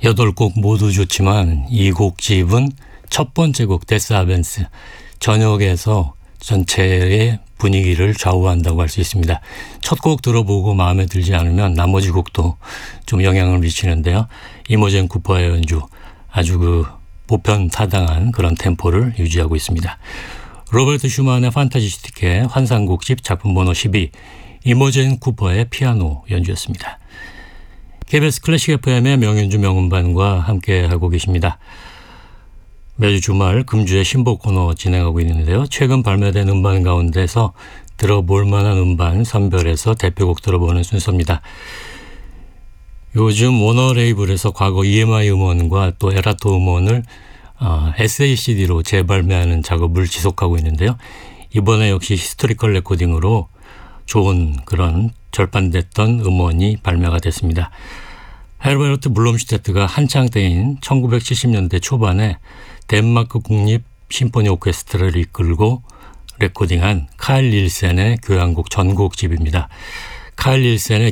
8곡 모두 좋지만 이 곡집은 첫 번째 곡 데스 아벤스 전역에서 전체의 분위기를 좌우한다고 할 수 있습니다. 첫 곡 들어보고 마음에 들지 않으면 나머지 곡도 좀 영향을 미치는데요. 이모젠 쿠퍼의 연주 아주 보편타당한 그런 템포를 유지하고 있습니다. 로베르트 슈만의 판타지스티크의 환상곡집 작품 번호 12 이모젠 쿠퍼의 피아노 연주였습니다. KBS 클래식 FM의 명연주 명음반과 함께하고 계십니다. 매주 주말 금주의 신보 코너 진행하고 있는데요. 최근 발매된 음반 가운데서 들어볼 만한 음반 선별해서 대표곡 들어보는 순서입니다. 요즘 워너 레이블에서 과거 EMI 음원과 또 에라토 음원을 SACD로 재발매하는 작업을 지속하고 있는데요. 이번에 역시 히스토리컬 레코딩으로 좋은 그런 절판됐던 음원이 발매가 됐습니다. 헤르베르트 블롬슈테트가 한창 때인 1970년대 초반에 덴마크 국립 심포니 오케스트라를 이끌고 레코딩한 카일 닐센의 교향곡 전곡집입니다. 카일 닐센의